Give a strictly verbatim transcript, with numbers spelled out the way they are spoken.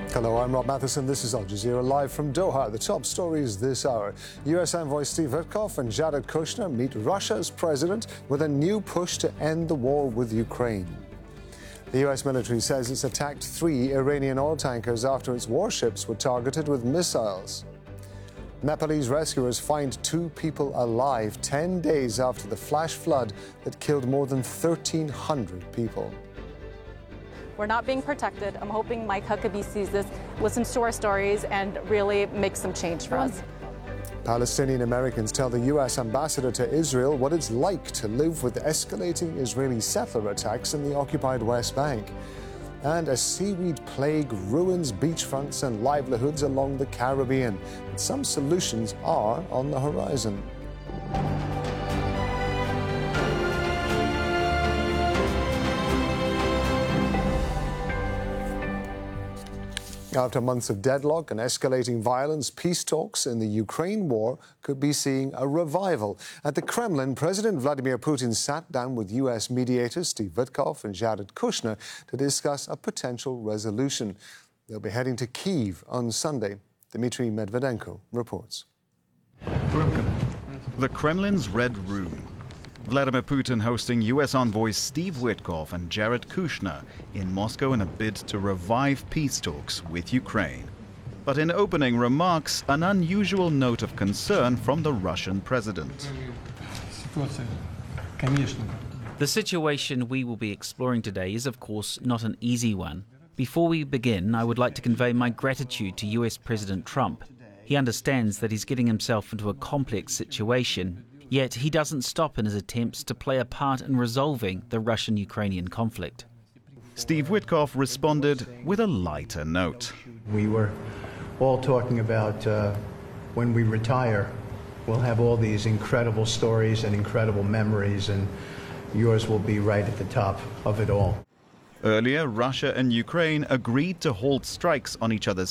Hello, I'm Rob Matheson. This is Al Jazeera live from Doha. The top stories this hour. U S envoy Steve Witkoff and Jared Kushner meet Russia's president with a new push to end the war with Ukraine. The U S military says it's attacked three Iranian oil tankers after its warships were targeted with missiles. Nepalese rescuers find two people alive ten days after the flash flood that killed more than thirteen hundred people. We're not being protected. I'm hoping Mike Huckabee sees this, listens to our stories, and really makes some change for us. Palestinian Americans tell the U S ambassador to Israel what it's like to live with escalating Israeli settler attacks in the occupied West Bank. And a seaweed plague ruins beachfronts and livelihoods along the Caribbean. But some solutions are on the horizon. After months of deadlock and escalating violence, peace talks in the Ukraine war could be seeing a revival. At the Kremlin, President Vladimir Putin sat down with U S mediators Steve Witkoff and Jared Kushner to discuss a potential resolution. They'll be heading to Kyiv on Sunday. Dmitry Medvedenko reports. The Kremlin's Red Room. Vladimir Putin hosting U S envoys Steve Witkoff and Jared Kushner in Moscow in a bid to revive peace talks with Ukraine. But in opening remarks, an unusual note of concern from the Russian president. The situation we will be exploring today is, of course, not an easy one. Before we begin, I would like to convey my gratitude to U S President Trump. He understands that he's getting himself into a complex situation. Yet he doesn't stop in his attempts to play a part in resolving the Russian-Ukrainian conflict. Steve Witkoff responded with a lighter note. We were all talking about uh, when we retire, we'll have all these incredible stories and incredible memories, and yours will be right at the top of it all. Earlier, Russia and Ukraine agreed to halt strikes on each other's